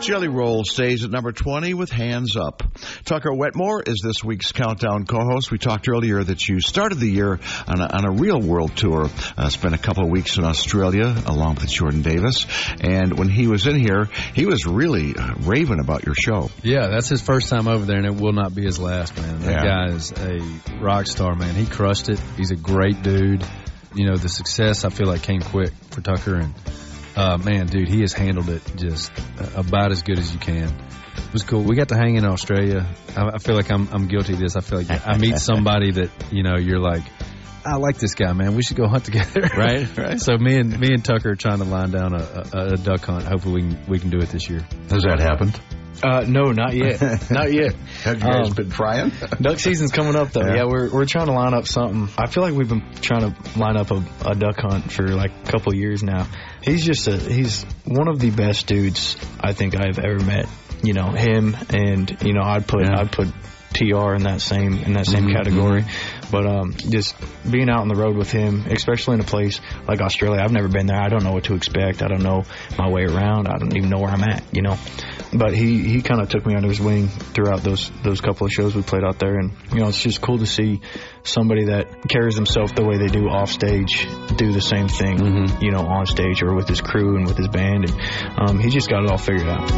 Jelly Roll stays at number 20 with Hands Up. Tucker Wetmore is this week's Countdown co-host. We talked earlier that you started the year on a real world tour. Spent a couple of weeks in Australia along with Jordan Davis. And when he was in here, he was really raving about your show. Yeah, that's his first time over there, and it will not be his last, man. That guy is a rock star, man. He crushed it. He's a great dude. You know, the success, I feel like, came quick for Tucker, and man, dude, he has handled it just about as good as you can. It was cool. We got to hang in Australia. I feel like I'm guilty of this. I feel like I meet somebody that, you know, you're like, I like this guy, man. We should go hunt together. Right. So me and Tucker are trying to line down a duck hunt. Hopefully we can do it this year. Has that happened? No, not yet. Not yet. Have you guys been trying? Duck season's coming up, though. Yeah, we're trying to line up something. I feel like we've been trying to line up a duck hunt for like a couple of years now. He's one of the best dudes I think I've ever met. You know, him and, you know, I'd put TR in that same category. But just being out on the road with him, especially in a place like Australia, I've never been there. I don't know what to expect. I don't know my way around. I don't even know where I'm at, you know. But he kind of took me under his wing throughout those couple of shows we played out there. And, you know, it's just cool to see somebody that carries himself the way they do off stage do the same thing, you know, on stage or with his crew and with his band. And he just got it all figured out.